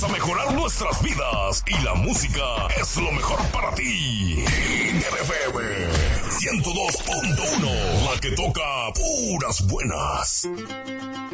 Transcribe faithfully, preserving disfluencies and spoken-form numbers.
ayudas a mejorar nuestras vidas y la música es lo mejor para ti. Inter F M ciento dos punto uno, la que toca puras buenas.